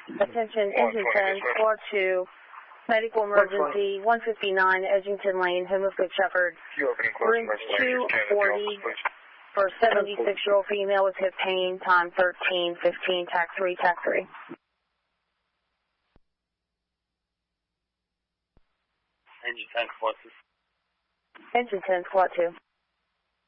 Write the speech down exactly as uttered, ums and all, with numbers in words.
Attention, engine ten, squad two, medical emergency, one fifty-nine Edgington Lane, home of Good Shepherd. Room two forty for seventy-six-year-old female with hip pain, time thirteen fifteen, tac three, tac three. Engine ten, squad two. Engine ten, squad two.